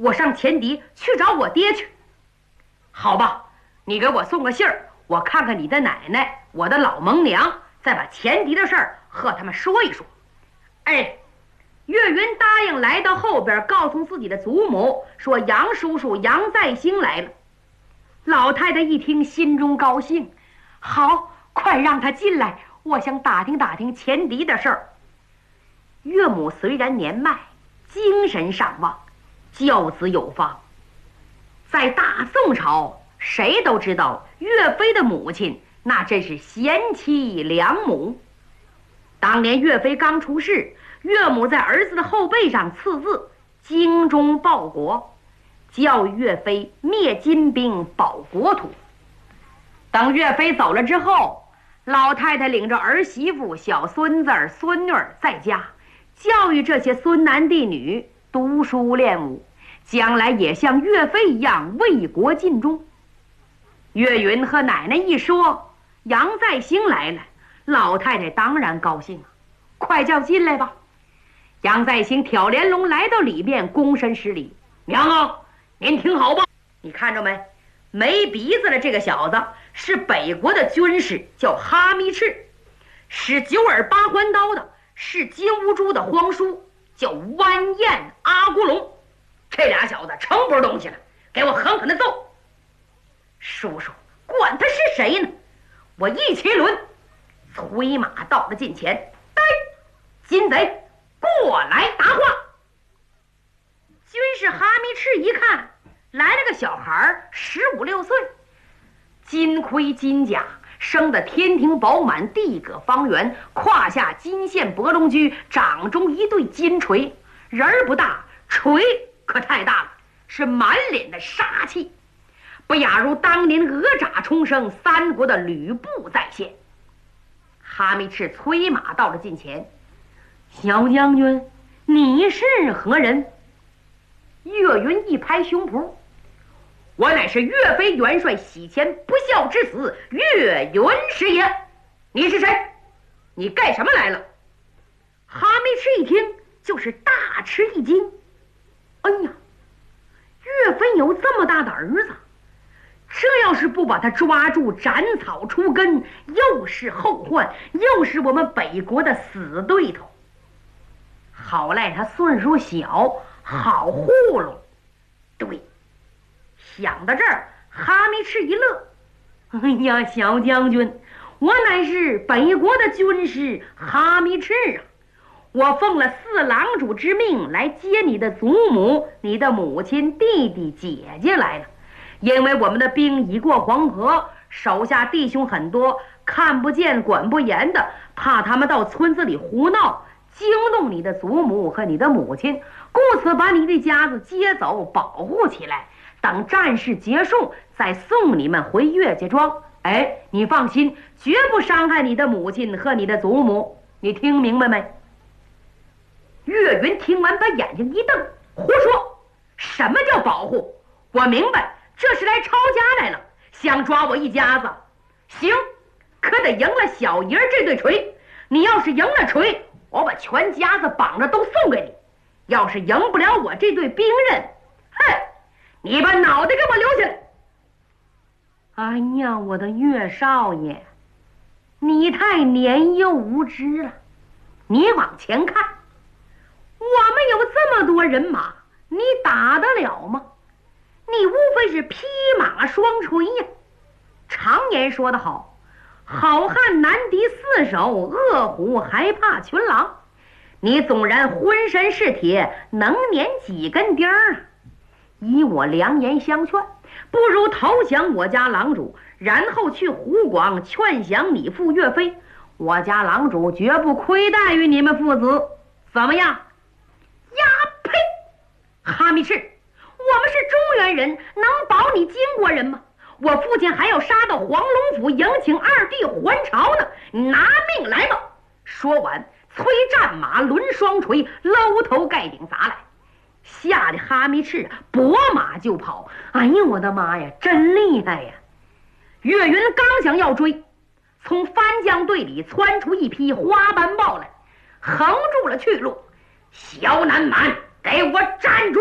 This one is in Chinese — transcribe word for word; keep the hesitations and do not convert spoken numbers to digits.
我上前敌去找我爹去。好吧，你给我送个信儿，我看看你的奶奶，我的老蒙娘，再把前敌的事儿和他们说一说。哎，岳云答应来到后边，告诉自己的祖母说杨叔叔杨再兴来了。老太太一听，心中高兴，好，快让他进来，我想打听打听前敌的事儿。岳母虽然年迈，精神尚旺，教子有方。在大宋朝，谁都知道岳飞的母亲那真是贤妻良母。当年岳飞刚出世，岳母在儿子的后背上刺字“精忠报国”，教育岳飞灭金兵保国土。等岳飞走了之后，老太太领着儿媳妇、小孙子、孙女在家教育这些孙男弟女读书练武，将来也像岳飞一样为国尽忠。岳云和奶奶一说杨再兴来了，老太太当然高兴了，快叫进来吧。杨再兴挑帘笼来到里面，躬身施礼：“娘啊，您听好吧，你看着没？没鼻子的这个小子是北国的军士，叫哈密赤；使九耳八环刀的是金乌珠的皇叔，叫弯燕阿骨龙。这俩小子成不是东西了，给我狠狠的揍！叔叔，管他是谁呢？我一骑轮，催马到了近前，呆，金贼，过来答话。军士哈密赤一看，来了个小孩，十五六岁，金盔金甲，生得天庭饱满，地阁方圆，胯下金线博龙驹，掌中一对金锤，人儿不大，锤可太大了，是满脸的杀气，不亚如当年哪吒重生三国的吕布再现。哈密赤催马到了近前：“小将军，你是何人？”岳云一拍胸脯：“我乃是岳飞元帅洗前不孝之子岳云师爷。你是谁？你干什么来了？”哈密赤一听，就是大吃一惊。哎呀，岳飞有这么大的儿子，这要是不把他抓住斩草除根，又是后患，又是我们北国的死对头。好赖他岁数小，好糊弄。对，想到这儿，哈密赤一乐：“哎呀，小将军，我乃是北国的军师哈密赤啊！我奉了四郎主之命来接你的祖母、你的母亲、弟弟、姐姐来了。因为我们的兵已过黄河，手下弟兄很多，看不见管不严的，怕他们到村子里胡闹，惊动你的祖母和你的母亲，故此把你的家子接走，保护起来，等战事结束再送你们回岳家庄。哎，你放心，绝不伤害你的母亲和你的祖母。你听明白没？”岳云听完，把眼睛一瞪：“胡说！什么叫保护？我明白，这是来抄家来了，想抓我一家子。行，可得赢了小爷这对锤。你要是赢了锤，我把全家子绑着都送给你；要是赢不了我这对兵刃，哼，你把脑袋给我留下来。”哎呀，我的岳少爷，你太年幼无知了。你往前看，我们有这么多人马，你打得了吗？你无非是匹马双锤呀。常言说得好，好汉难敌四手，恶虎还怕群狼。你纵然浑身是铁，能粘几根钉儿啊？以我良言相劝，不如投降我家郎主，然后去湖广劝降你父岳飞。我家郎主绝不亏待于你们父子，怎么样？呀呸！哈密赤，我们是中原人，能保你金国人吗？我父亲还要杀到黄龙府迎请二弟还朝呢，拿命来吧！说完，催战马抡双锤，搂头盖顶砸来，吓得哈密赤拨马就跑。哎呀，我的妈呀，真厉害呀！岳云刚想要追，从番将队里窜出一匹花斑豹来，横住了去路。小南蛮，给我站住！